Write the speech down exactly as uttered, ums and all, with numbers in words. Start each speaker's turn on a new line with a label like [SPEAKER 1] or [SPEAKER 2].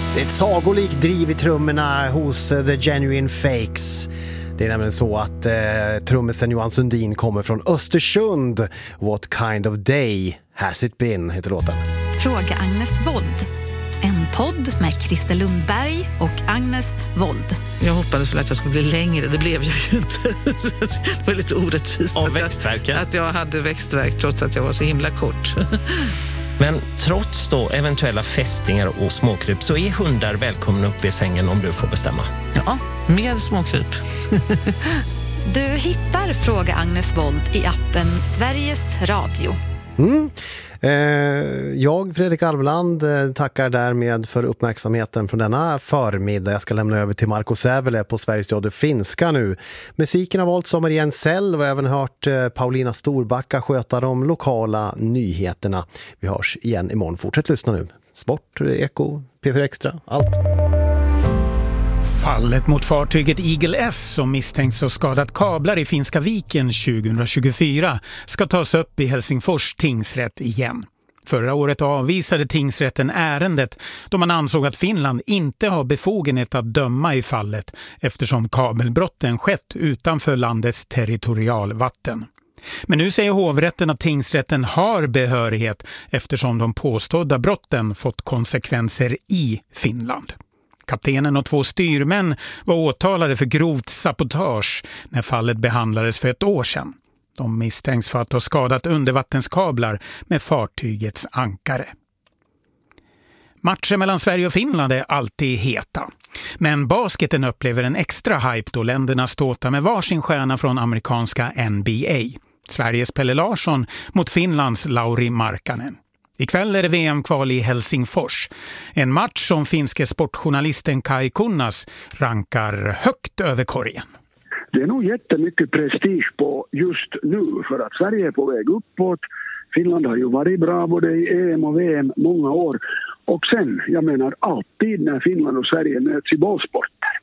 [SPEAKER 1] Det är ett sagolikt driv i trummorna hos uh, The Genuine Fakes. Det är nämligen så att uh, trummisen Johan Sundin kommer från Östersund. What kind of day has it been, heter låten.
[SPEAKER 2] Fråga Agnes Wold. En podd med Christer Lundberg och Agnes Wold.
[SPEAKER 3] Jag hoppades väl att jag skulle bli längre, det blev jag ju inte. Det var lite orättvist
[SPEAKER 4] av
[SPEAKER 3] att,
[SPEAKER 4] växtverken.
[SPEAKER 3] att jag hade växtverk trots att jag var så himla kort.
[SPEAKER 4] Men trots då eventuella fästingar och småkryp så är hundar välkomna upp i sängen om du får bestämma.
[SPEAKER 3] Ja, med småkryp.
[SPEAKER 2] Du hittar Fråga Agnes Wold i appen Sveriges Radio.
[SPEAKER 1] Mm. Eh, jag, Fredrik Alvland, eh, tackar därmed för uppmärksamheten från denna förmiddag. Jag ska lämna över till Marco Sävele på Sveriges Radio Finska nu. Musiken har valts av Marianne Sell och även hört eh, Paulina Storbacka sköta de lokala nyheterna. Vi hörs igen imorgon. Fortsätt lyssna nu. Sport, Eko, P fyra Extra, allt.
[SPEAKER 5] Fallet mot fartyget Eagle S som misstänks ha skadat kablar i Finska viken tjugohundratjugofyra ska tas upp i Helsingfors tingsrätt igen. Förra året avvisade tingsrätten ärendet då man ansåg att Finland inte har befogenhet att döma i fallet eftersom kabelbrotten skett utanför landets territorialvatten. Men nu säger hovrätten att tingsrätten har behörighet eftersom de påstådda brotten fått konsekvenser i Finland. Kaptenen och två styrmän var åtalade för grovt sabotage när fallet behandlades för ett år sedan. De misstänks för att ha skadat undervattenskablar med fartygets ankare. Matcher mellan Sverige och Finland är alltid heta. Men basketen upplever en extra hype då länderna ståtar med varsin stjärna från amerikanska N B A. Sveriges Pelle Larsson mot Finlands Lauri Markkanen. Ikväll är det V M-kval i Helsingfors. En match som finske sportjournalisten Kai Kunnas rankar högt över korgen.
[SPEAKER 6] Det är nog jättemycket prestige på just nu för att Sverige är på väg uppåt. Finland har ju varit bra både i E M och V M många år. Och sen, jag menar alltid när Finland och Sverige möts i bollsporter